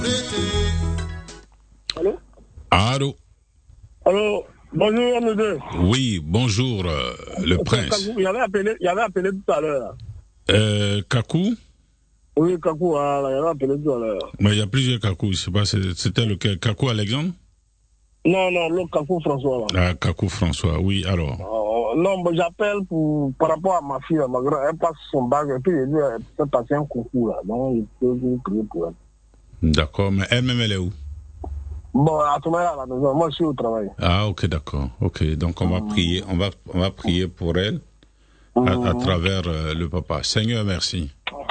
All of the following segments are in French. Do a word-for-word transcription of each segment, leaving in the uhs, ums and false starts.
Allô? Allô? Allô? Bonjour, M deux. Oui, bonjour, euh, le C'est prince. Kakou. Il y avait appelé, il y avait appelé tout à l'heure. Euh, Kakou? Oui, Kakou, voilà, il y avait appelé tout à l'heure. Mais il y a plusieurs Kakou, je sais pas, c'est- c'était lequel? Kakou Alexandre? Non, non, l'autre Kakou François. Là. Ah, Kakou François, oui, alors. Euh, non, mais j'appelle pour, par rapport à ma fille, là, ma grand, elle passe son bac et puis elle dit, elle peut passer un concours là. Donc, je peux vous prier pour elle. D'accord, mais elle-même, elle est où? Bon, à tout moment à la maison, moi je suis au travail. Ah, ok, d'accord. Ok, donc on va Mmh. prier, on va, on va prier pour elle à, à Mmh. travers euh, le papa. Seigneur, merci.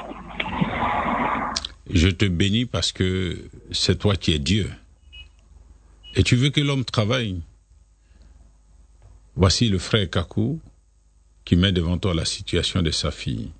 Je te bénis parce que c'est toi qui es Dieu. Et tu veux que l'homme travaille. Voici le frère Kakou qui met devant toi la situation de sa fille.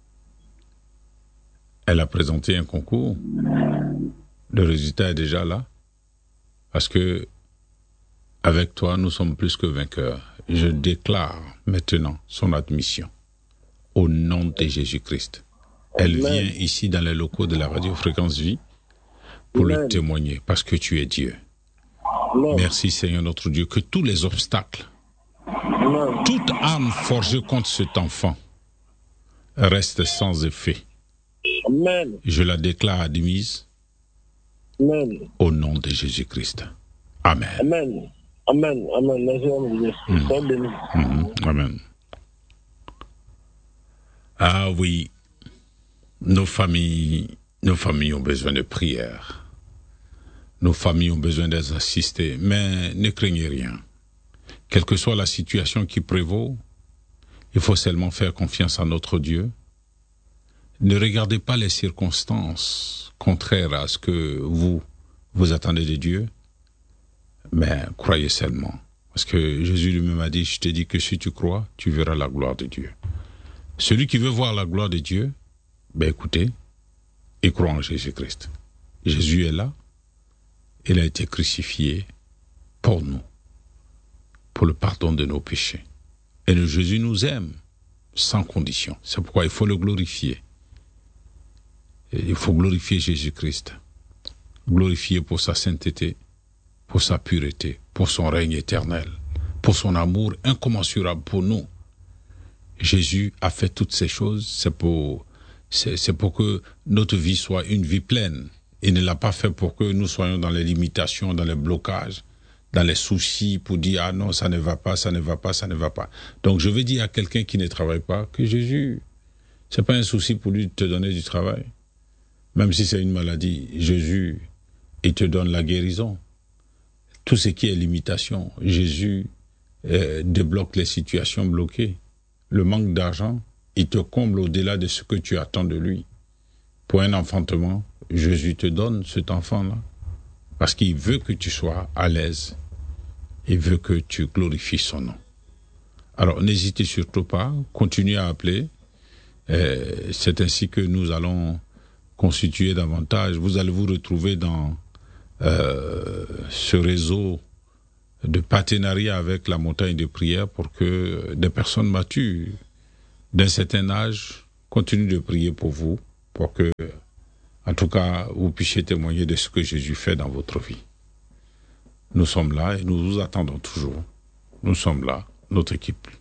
Elle a présenté un concours. Le résultat est déjà là. Parce que, avec toi, nous sommes plus que vainqueurs. Je déclare maintenant son admission. Au nom de Jésus-Christ. Elle Amen. vient ici dans les locaux de la radio Fréquence Vie pour Amen. le témoigner. Parce que tu es Dieu. Amen. Merci Seigneur notre Dieu. Que tous les obstacles, Amen. toute arme forgée contre cet enfant reste sans effet. Amen. Je la déclare admise. Amen. Au nom de Jésus-Christ. Amen. Amen. Amen. Amen. Merci, M deux. Mm. Sois béni. Mm-hmm. Amen. Ah oui, nos familles, nos familles ont besoin de prière. Nos familles ont besoin d'être assistées, mais ne craignez rien. Quelle que soit la situation qui prévaut, il faut seulement faire confiance à notre Dieu. Ne regardez pas les circonstances contraires à ce que vous, vous attendez de Dieu, mais croyez seulement. Parce que Jésus lui-même a dit, je te dis que si tu crois, tu verras la gloire de Dieu. Celui qui veut voir la gloire de Dieu, ben écoutez, il croit en Jésus-Christ. Jésus est là, il a été crucifié pour nous, pour le pardon de nos péchés. Et le Jésus nous aime sans condition. C'est pourquoi il faut le glorifier. Et il faut glorifier Jésus-Christ. Glorifier pour sa sainteté, pour sa pureté, pour son règne éternel, pour son amour incommensurable pour nous. Jésus a fait toutes ces choses, c'est pour, c'est, c'est pour que notre vie soit une vie pleine. Il ne l'a pas fait pour que nous soyons dans les limitations, dans les blocages, dans les soucis, pour dire, ah non, ça ne va pas, ça ne va pas, ça ne va pas. Donc je veux dire à quelqu'un qui ne travaille pas que Jésus, c'est pas un souci pour lui de te donner du travail. Même si c'est une maladie, Jésus, il te donne la guérison. Tout ce qui est limitation, Jésus euh, débloque les situations bloquées. Le manque d'argent, il te comble au-delà de ce que tu attends de lui. Pour un enfantement, Jésus te donne cet enfant-là. Parce qu'il veut que tu sois à l'aise. Il veut que tu glorifies son nom. Alors, n'hésitez surtout pas, continuez à appeler. Euh, c'est ainsi que nous allons constituer davantage. Vous allez vous retrouver dans euh, ce réseau de partenariat avec la montagne de prière pour que des personnes matures d'un certain âge continuent de prier pour vous, pour que, en tout cas, vous puissiez témoigner de ce que Jésus fait dans votre vie. Nous sommes là et nous vous attendons toujours. Nous sommes là, notre équipe.